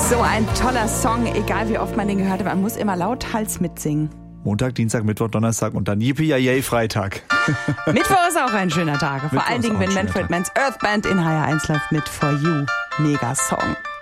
So ein toller Song, egal wie oft man den gehört hat, man muss immer lauthals mitsingen. Montag, Dienstag, Mittwoch, Donnerstag und dann Yippie Freitag. Mittwoch ist auch ein schöner Tag. Vor allen Dingen, wenn Manfred Mann's Earth Band in HR1 läuft mit For You. Mega Song.